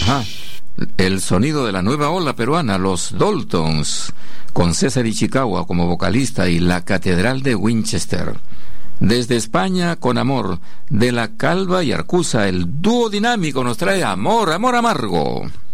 Ajá. El sonido de la nueva ola peruana, los Daltons, con César Ichikawa como vocalista y la Catedral de Winchester. Desde España, con amor, de La Calva y Arcusa, el dúo dinámico nos trae Amor, Amor Amargo.